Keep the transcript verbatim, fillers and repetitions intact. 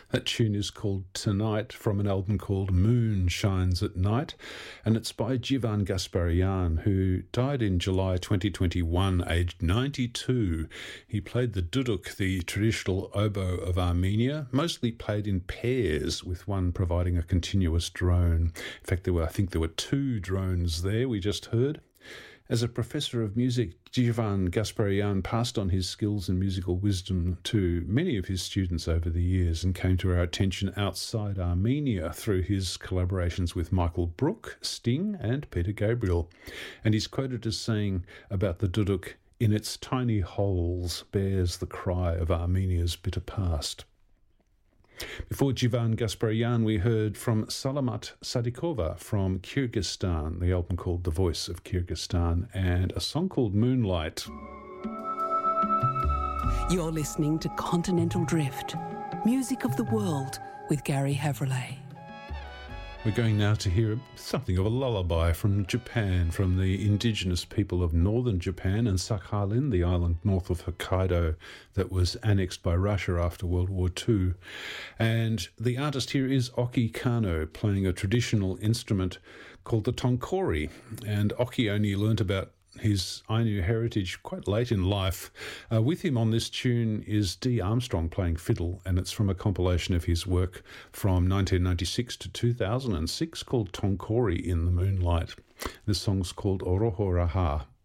That tune is called Tonight from an album called Moon Shines at Night, and it's by Jivan Gasparian, who died in July twenty twenty-one, aged ninety-two. He played the duduk, the traditional oboe of Armenia, mostly played in pairs, with one providing a continuous drone. In fact, there were, I think there were two drones there we just heard. As a professor of music, Jivan Gasparian passed on his skills and musical wisdom to many of his students over the years and came to our attention outside Armenia through his collaborations with Michael Brook, Sting and Peter Gabriel. And he's quoted as saying about the duduk, "In its tiny holes bears the cry of Armenia's bitter past." Before Jivan Gasparian, we heard from Salamat Sadikova from Kyrgyzstan, the album called The Voice of Kyrgyzstan, and a song called Moonlight. You're listening to Continental Drift, music of the world with Gary Havrillay. We're going now to hear something of a lullaby from Japan, from the indigenous people of northern Japan and Sakhalin, the island north of Hokkaido that was annexed by Russia after World War Two. And the artist here is Oki Kano, playing a traditional instrument called the tonkori. And Oki only learnt about his Ainu heritage quite late in life. Uh, with him on this tune is Dee Armstrong playing fiddle, and it's from a compilation of his work from nineteen ninety-six to two thousand six called Tonkori in the Moonlight. This song's called Oroho Raha.